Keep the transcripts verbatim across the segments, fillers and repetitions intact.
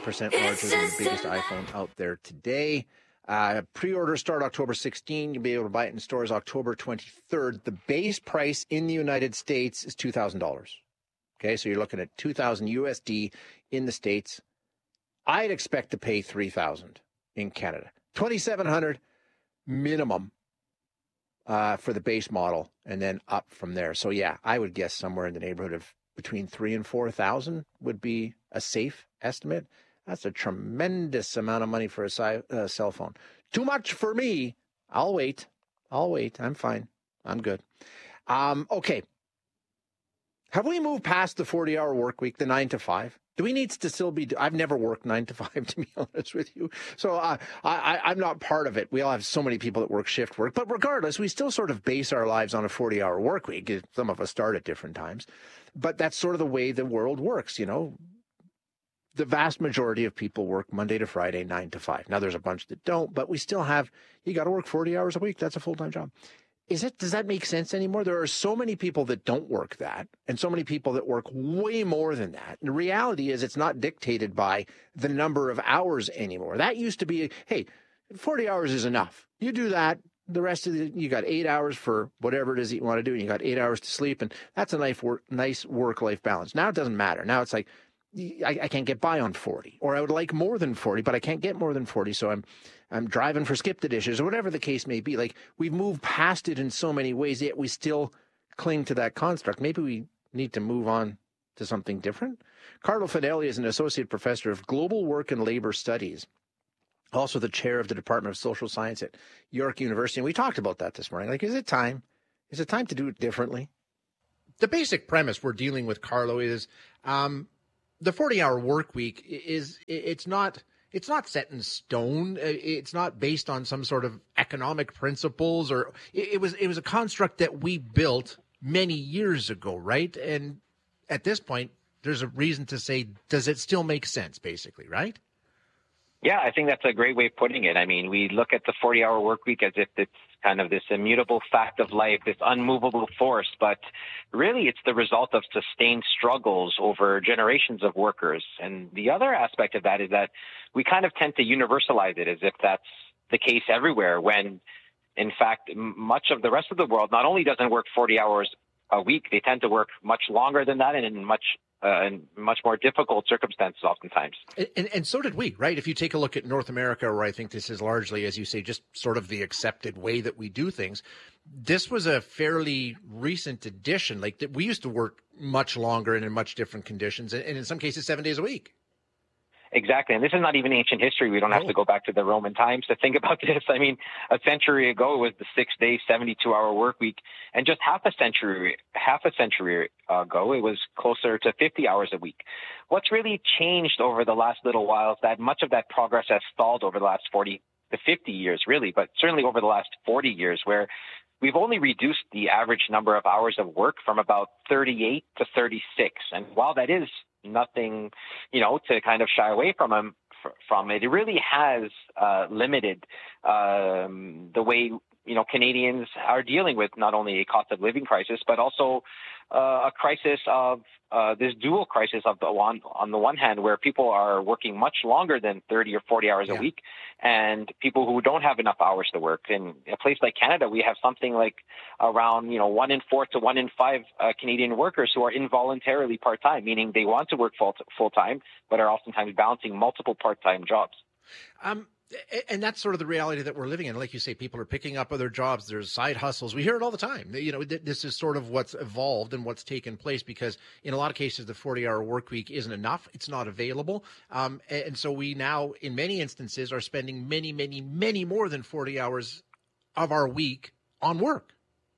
percent larger than the biggest iPhone out there today. Uh, pre-orders start October sixteenth. You'll be able to buy it in stores October twenty-third. The base price in the United States is two thousand dollars. Okay, so you're looking at two thousand U S D in the States. I'd expect to pay three thousand in Canada. twenty-seven hundred minimum uh, for the base model, and then up from there. So yeah, I would guess somewhere in the neighborhood of between three and four thousand would be a safe estimate. That's a tremendous amount of money for a si- uh, cell phone. Too much for me. I'll wait. I'll wait. I'm fine. I'm good. Um, okay. Have we moved past the forty-hour work week, the nine to five? Do we need to still be? I've never worked nine to five, to be honest with you. So uh, I, I'm not part of it. We all have so many people that work shift work. But regardless, we still sort of base our lives on a forty-hour work week. Some of us start at different times. But that's sort of the way the world works, you know. The vast majority of people work Monday to Friday, nine to five. Now, there's a bunch that don't, but we still have, you got to work forty hours a week. That's a full-time job. Is it, does that make sense anymore? There are so many people that don't work that, and so many people that work way more than that. And the reality is it's not dictated by the number of hours anymore. That used to be, hey, forty hours is enough. You do that. The rest of the, you got eight hours for whatever it is that you want to do, and you got eight hours to sleep, and that's a nice work, nice work-life balance. Now it doesn't matter. Now it's like, I, I can't get by on forty, or I would like more than forty, but I can't get more than forty. So I'm, I'm driving for skip the dishes, or whatever the case may be. Like, we've moved past it in so many ways, yet we still cling to that construct. Maybe we need to move on to something different. Carlo Fedeli is an associate professor of global work and labor studies, also the chair of the Department of Social Science at York University. And we talked about that this morning. Like, is it time? Is it time to do it differently? The basic premise we're dealing with, Carlo, is um, the forty-hour work week is it's not it's not set in stone. It's not based on some sort of economic principles, or it, it was it was a construct that we built many years ago, right? And at this point, there's a reason to say, does it still make sense, basically, right? Yeah, I think that's a great way of putting it. I mean, we look at the forty-hour work week as if it's kind of this immutable fact of life, this unmovable force, but really it's the result of sustained struggles over generations of workers. And the other aspect of that is that we kind of tend to universalize it as if that's the case everywhere, when in fact, much of the rest of the world not only doesn't work forty hours a week, they tend to work much longer than that and in much Uh, and much more difficult circumstances oftentimes. And, and, and so did we, right? If you take a look at North America, where I think this is largely, as you say, just sort of the accepted way that we do things, this was a fairly recent addition. Like, that we used to work much longer and in much different conditions, and, and in some cases seven days a week. Exactly. And this is not even ancient history. We don't have oh. to go back to the Roman times to think about this. I mean, a century ago, it was the six-day, seventy-two hour work week. And just half a century, half a century ago, it was closer to fifty hours a week. What's really changed over the last little while is that much of that progress has stalled over the last forty to fifty years, really, but certainly over the last forty years, where we've only reduced the average number of hours of work from about thirty-eight to thirty-six. And while that is nothing, you know, to kind of shy away from them, from it, it really has uh, limited um, the way, you know, Canadians are dealing with not only a cost of living crisis, but also uh, a crisis of uh, this dual crisis of the one, on the one hand, where people are working much longer than thirty or forty hours yeah. a week, and people who don't have enough hours to work. In a place like Canada, we have something like around, you know, one in four to one in five uh, Canadian workers who are involuntarily part-time, meaning they want to work full full-time, but are oftentimes balancing multiple part-time jobs. Um. And that's sort of the reality that we're living in. Like you say, people are picking up other jobs. There's side hustles. We hear it all the time. You know, this is sort of what's evolved and what's taken place, because in a lot of cases, the forty-hour work week isn't enough. It's not available. Um, and so we now, in many instances, are spending many, many, many more than forty hours of our week on work.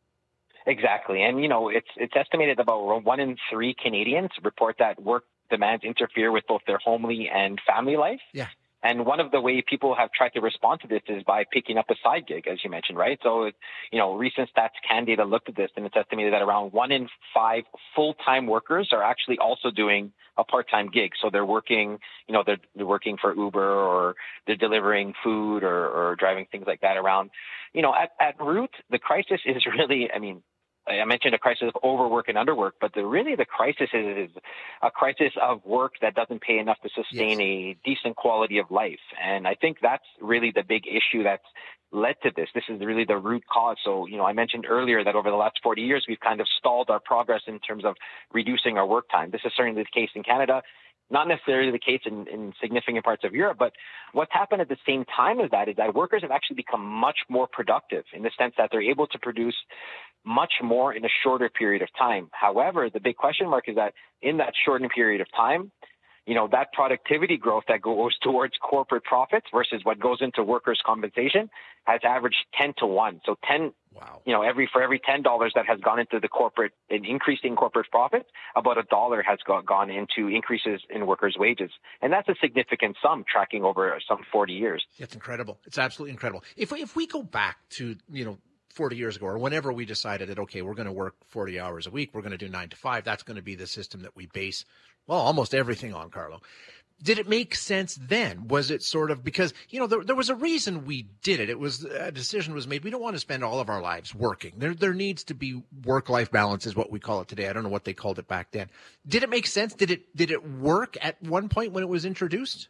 Exactly. And, you know, it's it's estimated about one in three Canadians report that work demands interfere with both their homely and family life. Yeah. And one of the way people have tried to respond to this is by picking up a side gig, as you mentioned, right? So, you know, recent Stats Canada looked at this, and it's estimated that around one in five full-time workers are actually also doing a part-time gig. So they're working, you know, they're, they're working for Uber, or they're delivering food, or, or driving things like that around. You know, at, at root, the crisis is really, I mean, I mentioned a crisis of overwork and underwork, but the, really the crisis is, is a crisis of work that doesn't pay enough to sustain yes. a decent quality of life. And I think that's really the big issue that's led to this. This is really the root cause. So, you know, I mentioned earlier that over the last forty years, we've kind of stalled our progress in terms of reducing our work time. This is certainly the case in Canada. Not necessarily the case in, in significant parts of Europe, but what's happened at the same time as that is that workers have actually become much more productive in the sense that they're able to produce much more in a shorter period of time. However, the big question mark is that in that shortened period of time, you know, that productivity growth that goes towards corporate profits versus what goes into workers' compensation has averaged ten to one. So ten, wow. you know, every for every ten dollars that has gone into the corporate, in increasing corporate profits, about a dollar has go, gone into increases in workers' wages. And that's a significant sum tracking over some forty years. It's incredible. It's absolutely incredible. If we, if we go back to, you know, forty years ago, or whenever we decided that, okay, we're going to work forty hours a week, we're going to do nine to five, that's going to be the system that we base, well, almost everything on, Carlo. Did it make sense then? Was it sort of because, you know, there, there was a reason we did it. It was a decision was made. We don't want to spend all of our lives working. There there needs to be work-life balance is what we call it today. I don't know what they called it back then. Did it make sense? Did it did it work at one point when it was introduced?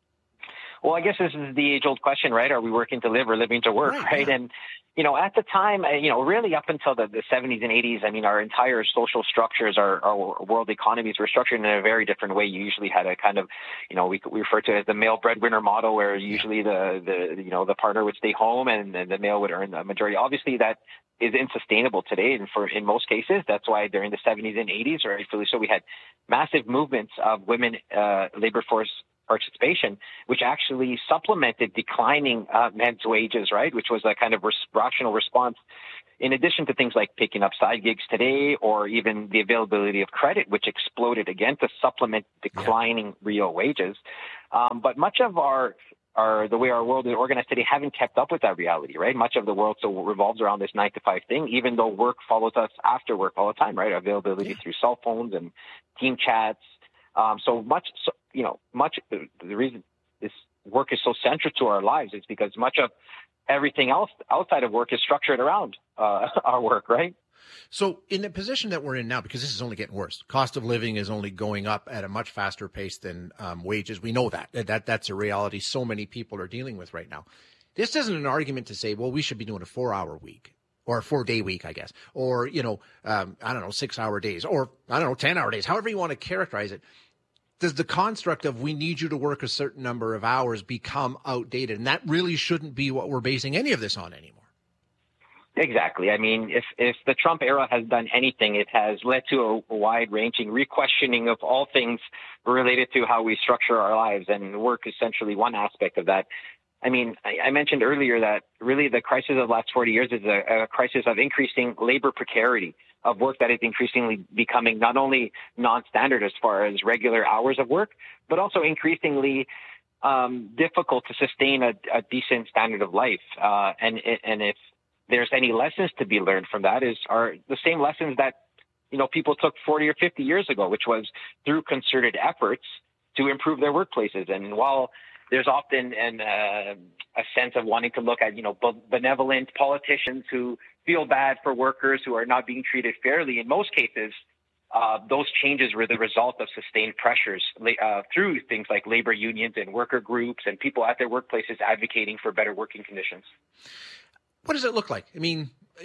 Well, I guess this is the age-old question, right? Are we working to live or living to work, right? right? Yeah. And, you know, at the time, you know, really up until the, the seventies and eighties, I mean, our entire social structures, our, our world economies were structured in a very different way. You usually had a kind of, you know, we, we refer to it as the male breadwinner model, where usually the, the you know, the partner would stay home and, and the male would earn the majority. Obviously, that is unsustainable today, and for in most cases, that's why during the seventies and eighties, rightfully so, we had massive movements of women uh, labor force participation, which actually supplemented declining uh, men's wages, right? Which was a kind of res- rational response, in addition to things like picking up side gigs today, or even the availability of credit, which exploded again to supplement declining yeah. real wages. Um, but much of our our the way our world is organized today haven't kept up with that reality, right? Much of the world so revolves around this nine to five thing, even though work follows us after work all the time, right? Availability yeah. through cell phones and team chats. Um, so much, so, you know, much, the, the reason this work is so central to our lives is because much of everything else outside of work is structured around uh, our work, right? So in the position that we're in now, because this is only getting worse, cost of living is only going up at a much faster pace than um, wages. We know that. that. That's a reality so many people are dealing with right now. This isn't an argument to say, well, we should be doing a four-hour week. Or a four-day week, I guess, or, you know, um, I don't know, six-hour days, or, I don't know, ten-hour days, however you want to characterize it. Does the construct of we need you to work a certain number of hours become outdated? And that really shouldn't be what we're basing any of this on anymore. Exactly. I mean, if, if the Trump era has done anything, it has led to a wide-ranging re-questioning of all things related to how we structure our lives, and work is essentially one aspect of that. I mean, I, I mentioned earlier that really the crisis of the last forty years is a, a crisis of increasing labor precarity, of work that is increasingly becoming not only non-standard as far as regular hours of work, but also increasingly um, difficult to sustain a, a decent standard of life. Uh, and and if there's any lessons to be learned from that, is are the same lessons that, you know, people took forty or fifty years ago, which was through concerted efforts to improve their workplaces. And while there's often an, uh, a sense of wanting to look at, you know, benevolent politicians who feel bad for workers who are not being treated fairly, in most cases, uh, those changes were the result of sustained pressures uh, through things like labor unions and worker groups and people at their workplaces advocating for better working conditions. What does it look like? I mean,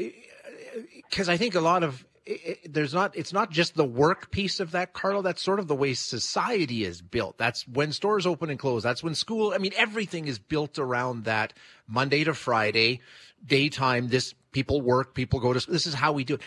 because I think a lot of It, there's not, it's not just the work piece of that, Carlo. That's sort of the way society is built. That's when stores open and close. That's when school, I mean, everything is built around that Monday to Friday, daytime. This people work, people go to school. This is how we do it.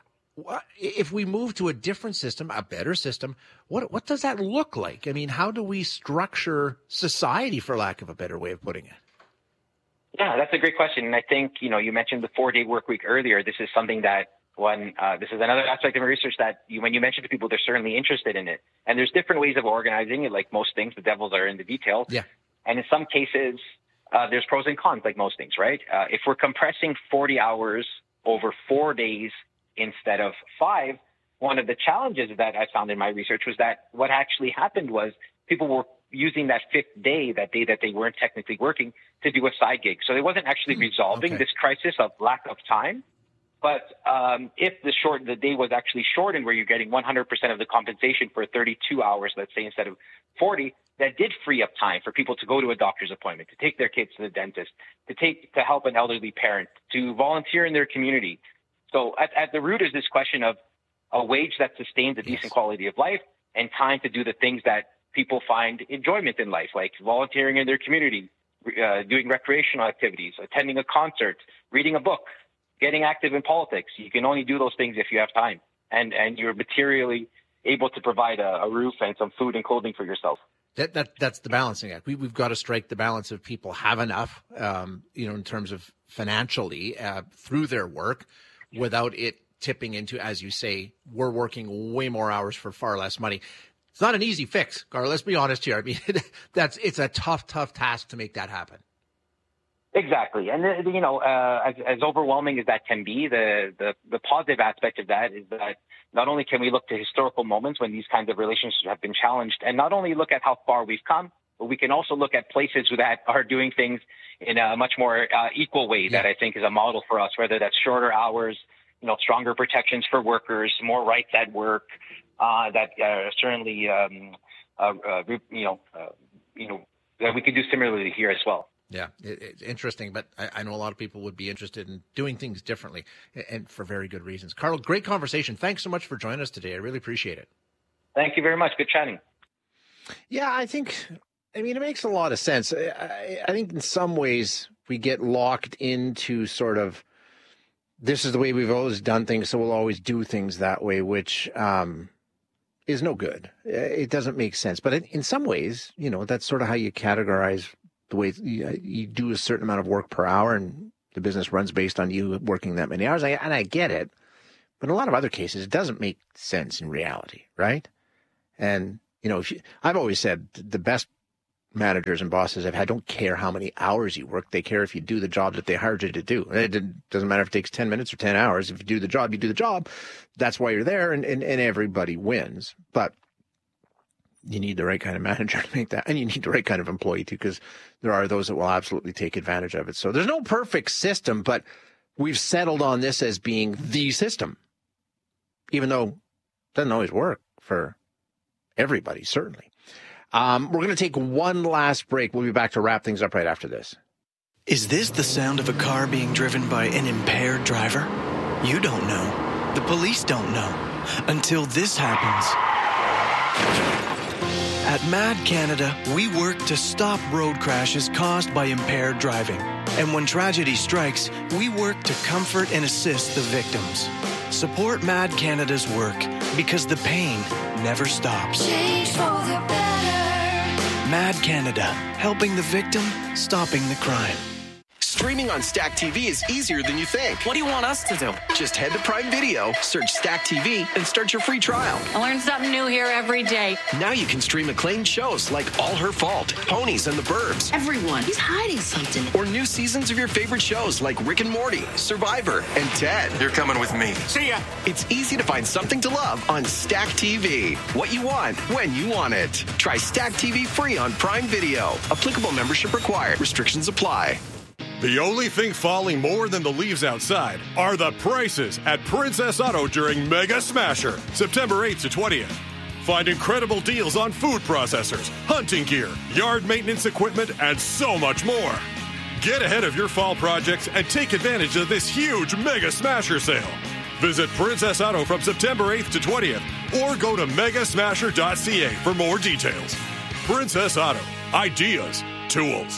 If we move to a different system, a better system, what, what does that look like? I mean, how do we structure society, for lack of a better way of putting it? Yeah, that's a great question. And I think, you know, you mentioned the four day work week earlier. This is something that One, uh, this is another aspect of my research that you, when you mention to people, they're certainly interested in it. And there's different ways of organizing it. Like most things, the devils are in the details. Yeah. And in some cases, uh, there's pros and cons, like most things, right? Uh, if we're compressing forty hours over four days instead of five, one of the challenges that I found in my research was that what actually happened was people were using that fifth day, that day that they weren't technically working, to do a side gig. So it wasn't actually resolving okay. this crisis of lack of time, But um, if the short the day was actually shortened, where you're getting one hundred percent of the compensation for thirty-two hours, let's say instead of forty, that did free up time for people to go to a doctor's appointment, to take their kids to the dentist, to take to help an elderly parent, to volunteer in their community. So at, at the root is this question of a wage that sustains a decent yes. quality of life and time to do the things that people find enjoyment in life, like volunteering in their community, uh, doing recreational activities, attending a concert, reading a book, getting active in politics. You can only do those things if you have time and, and you're materially able to provide a, a roof and some food and clothing for yourself. That, that that's the balancing act. We, we've got to strike the balance of people have enough, um, you know, in terms of financially uh, through their work without it tipping into, as you say, we're working way more hours for far less money. It's not an easy fix, Gar. Let's be honest here. I mean, that's it's a tough, tough task to make that happen. Exactly. And, uh, you know, uh, as, as overwhelming as that can be, the, the, the positive aspect of that is that not only can we look to historical moments when these kinds of relationships have been challenged, and not only look at how far we've come, but we can also look at places that are doing things in a much more uh, equal way yeah. that I think is a model for us, whether that's shorter hours, you know, stronger protections for workers, more rights at work, uh, that uh, certainly, um, uh, uh, you know, uh, you know, that we could do similarly here as well. Yeah, it, it's interesting, but I, I know a lot of people would be interested in doing things differently, and for very good reasons. Carl, great conversation. Thanks so much for joining us today. I really appreciate it. Thank you very much. Good chatting. Yeah, I think, I mean, it makes a lot of sense. I, I think in some ways we get locked into sort of, this is the way we've always done things, so we'll always do things that way, which um, is no good. It doesn't make sense. But in, in some ways, you know, that's sort of how you categorize the way you, you do a certain amount of work per hour, and the business runs based on you working that many hours. I, and I get it. But in a lot of other cases, it doesn't make sense in reality, right? And, you know, if you, I've always said the best managers and bosses I've had don't care how many hours you work. They care if you do the job that they hired you to do. It doesn't matter if it takes ten minutes or ten hours. If you do the job, you do the job. That's why you're there, and, and, and everybody wins. But you need the right kind of manager to make that, and you need the right kind of employee too, because there are those that will absolutely take advantage of it. So there's no perfect system, but we've settled on this as being the system, even though it doesn't always work for everybody, certainly. Um, we're going to take one last break. We'll be back to wrap things up right after this. Is this the sound of a car being driven by an impaired driver? You don't know. The police don't know. Until this happens. At Mad Canada, we work to stop road crashes caused by impaired driving. And when tragedy strikes, we work to comfort and assist the victims. Support Mad Canada's work, because the pain never stops. Change for the better. Mad Canada, helping the victim, stopping the crime. Streaming on Stack T V is easier than you think. What do you want us to do? Just head to Prime Video, search Stack T V, and start your free trial. I learn something new here every day. Now you can stream acclaimed shows like All Her Fault, Ponies and the Burbs. Everyone, he's hiding something. Or new seasons of your favorite shows like Rick and Morty, Survivor, and Ted. You're coming with me. See ya. It's easy to find something to love on Stack T V. What you want, when you want it. Try Stack T V free on Prime Video. Applicable membership required. Restrictions apply. The only thing falling more than the leaves outside are the prices at Princess Auto during Mega Smasher, September eighth to twentieth. Find incredible deals on food processors, hunting gear, yard maintenance equipment, and so much more. Get ahead of your fall projects and take advantage of this huge Mega Smasher sale. Visit Princess Auto from September eighth to twentieth or go to mega smasher dot c a for more details. Princess Auto. Ideas. Tools.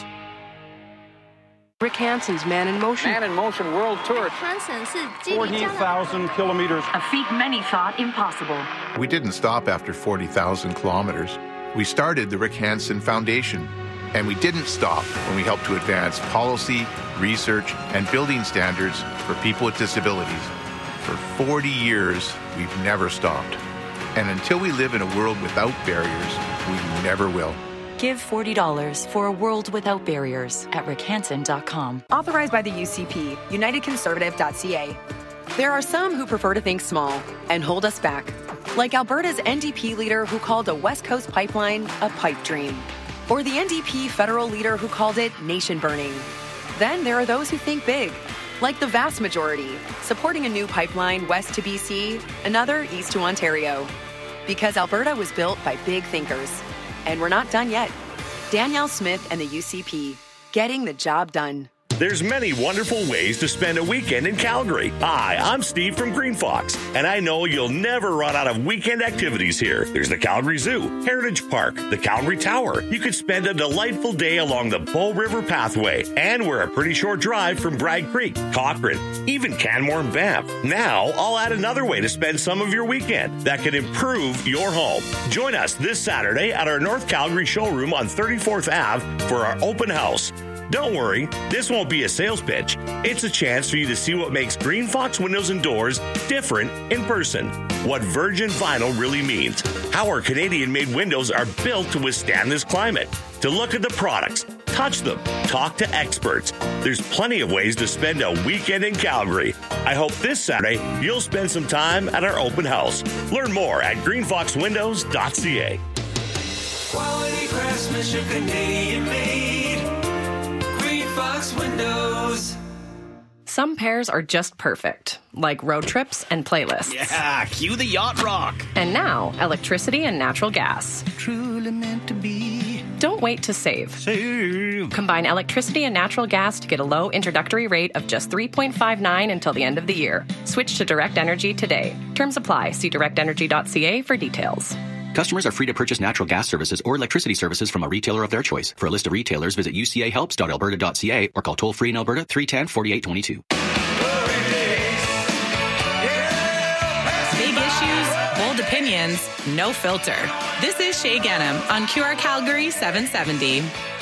Rick Hansen's Man in Motion. Man in Motion World Tour. forty thousand kilometers. A feat many thought impossible. We didn't stop after forty thousand kilometers. We started the Rick Hansen Foundation. And we didn't stop when we helped to advance policy, research, and building standards for people with disabilities. For forty years, we've never stopped. And until we live in a world without barriers, we never will. Give forty dollars for a world without barriers at rick hansen dot com. Authorized by the U C P, united conservative dot c a. There are some who prefer to think small and hold us back. Like Alberta's N D P leader who called a West Coast pipeline a pipe dream. Or the N D P federal leader who called it nation burning. Then there are those who think big, Like the vast majority, supporting a new pipeline west to B C, another east to Ontario. Because Alberta was built by big thinkers. And we're not done yet. Danielle Smith and the U C P, getting the job done. There's many wonderful ways to spend a weekend in Calgary. Hi, I'm Steve from Green Fox, and I know you'll never run out of weekend activities here. There's the Calgary Zoo, Heritage Park, the Calgary Tower. You could spend a delightful day along the Bow River Pathway, and we're a pretty short drive from Bragg Creek, Cochrane, even Canmore and Banff. Now, I'll add another way to spend some of your weekend that could improve your home. Join us this Saturday at our North Calgary showroom on thirty-fourth Avenue for our open house. Don't worry, this won't be a sales pitch. It's a chance for you to see what makes Green Fox Windows and Doors different in person. What virgin vinyl really means. How our Canadian-made windows are built to withstand this climate. To look at the products, touch them, talk to experts. There's plenty of ways to spend a weekend in Calgary. I hope this Saturday you'll spend some time at our open house. Learn more at green fox windows dot c a. Quality craftsmanship, Canadian-made. Fox Windows. Some pairs are just perfect, like road trips and playlists. Yeah, cue the yacht rock. And now, electricity and natural gas. Truly meant to be. Don't wait to save. Save. Combine electricity and natural gas to get a low introductory rate of just three point five nine until the end of the year. Switch to Direct Energy today. Terms apply. See direct energy dot c a for details. Customers are free to purchase natural gas services or electricity services from a retailer of their choice. For a list of retailers, visit u c a helps dot alberta dot c a or call toll-free in Alberta three one zero, four eight two two. Big issues, bold opinions, no filter. This is Shay Ghanem on Q R Calgary seven seventy.